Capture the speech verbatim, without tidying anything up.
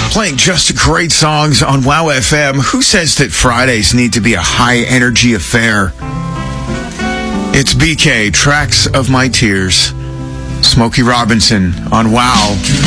Playing just great songs on Wow F M. Who says that Fridays need to be a high-energy affair? It's B K, Tracks of My Tears. Smokey Robinson on Wow.